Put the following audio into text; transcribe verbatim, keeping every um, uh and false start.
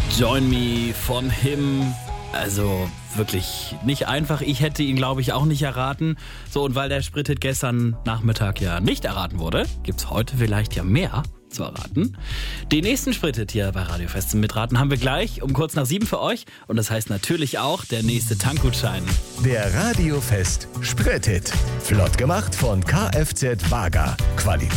Join Me von Him. Also wirklich nicht einfach. Ich hätte ihn, glaube ich, auch nicht erraten. So, und weil der Sprithit gestern Nachmittag ja nicht erraten wurde, gibt's heute vielleicht ja mehr zu erraten. Den nächsten Sprithit hier bei Radio Fest zum Mitraten haben wir gleich um kurz nach sieben für euch. Und das heißt natürlich auch der nächste Tankgutschein. Der Radio Fest Sprithit. Flott gemacht von Kfz Wager. Qualität